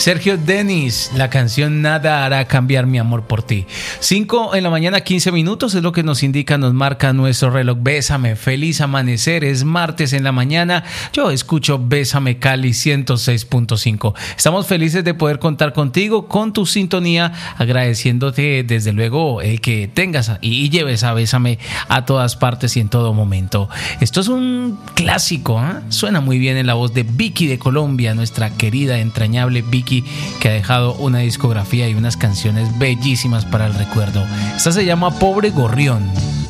Sergio Denis, la canción Nada hará cambiar mi amor por ti. 5 de la mañana, 15 minutos es lo que nos indica, nos marca nuestro reloj. Bésame, feliz amanecer, es martes en la mañana. Yo escucho Bésame Cali 106.5. Estamos felices de poder contar contigo, con tu sintonía, agradeciéndote desde luego el que tengas y lleves a Bésame a todas partes y en todo momento. Esto es un clásico, ¿eh? Suena muy bien en la voz de Vicky de Colombia, nuestra querida, entrañable Vicky, que ha dejado una discografía y unas canciones bellísimas para el recuerdo. Esta se llama Pobre Gorrión.